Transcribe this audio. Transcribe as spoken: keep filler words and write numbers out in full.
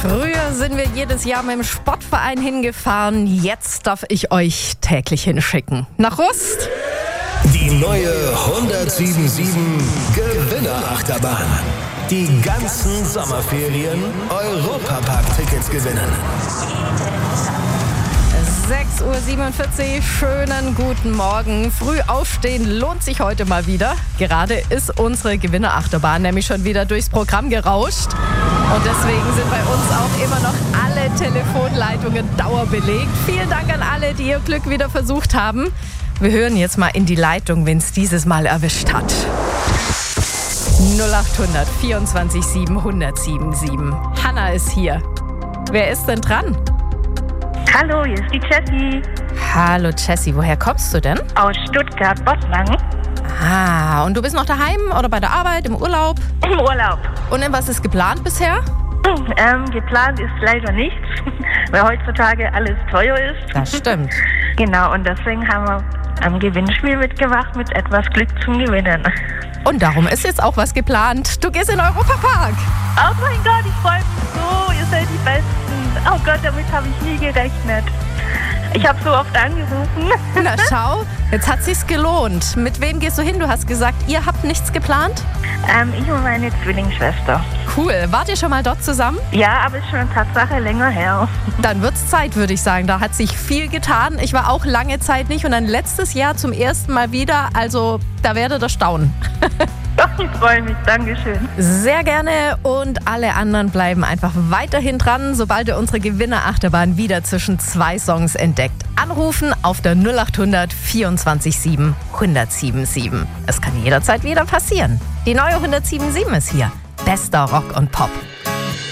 Früher sind wir jedes Jahr mit dem Sportverein hingefahren. Jetzt darf ich euch täglich hinschicken. Nach Rust. Die neue hundertsieben Gewinnerachterbahn. Die ganzen Sommerferien Europapark-Tickets gewinnen. sechs Uhr siebenundvierzig, schönen guten Morgen. Früh aufstehen lohnt sich heute mal wieder. Gerade ist unsere Gewinnerachterbahn nämlich schon wieder durchs Programm gerauscht. Und deswegen sind bei uns auch immer noch alle Telefonleitungen dauerbelegt. Vielen Dank an alle, die ihr Glück wieder versucht haben. Wir hören jetzt mal in die Leitung, wen es dieses Mal erwischt hat. null acht hundert vierundzwanzig sieben hundertsieben sieben. Hanna ist hier. Wer ist denn dran? Hallo, hier ist die Jessie. Hallo Jessie, woher kommst du denn? Aus Stuttgart-Bottlang. Ah, und du bist noch daheim oder bei der Arbeit, im Urlaub? Im Urlaub. Und in was ist geplant bisher? Ähm, geplant ist leider nichts, weil heutzutage alles teuer ist. Das stimmt. Genau, und deswegen haben wir am Gewinnspiel mitgemacht mit etwas Glück zum Gewinnen. Und darum ist jetzt auch was geplant. Du gehst in den Europapark. Oh mein Gott, ich freue mich so, ihr seid die Besten. Oh Gott, damit habe ich nie gerechnet. Ich habe so oft angerufen. Na schau, jetzt hat sich's gelohnt. Mit wem gehst du hin? Du hast gesagt, ihr habt nichts geplant? Ähm, ich und meine Zwillingsschwester. Cool. Wart ihr schon mal dort zusammen? Ja, aber ist schon eine Tatsache länger her. Dann wird's Zeit, würde ich sagen. Da hat sich viel getan. Ich war auch lange Zeit nicht und dann letztes Jahr zum ersten Mal wieder. Also, da werdet ihr staunen. Ich freue mich, Dankeschön. Sehr gerne und alle anderen bleiben einfach weiterhin dran, sobald ihr unsere Gewinnerachterbahn wieder zwischen zwei Songs entdeckt. Anrufen auf der null acht hundert vierundzwanzig sieben hundertsieben sieben. Es kann jederzeit wieder passieren. Die neue hundertsieben sieben ist hier. Bester Rock und Pop.